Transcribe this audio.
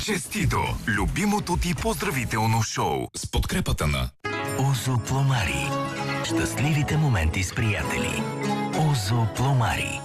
Честито! Любимото ти поздравително шоу с подкрепата на Озо Пломари. Щастливите моменти с приятели. Озо Пломари.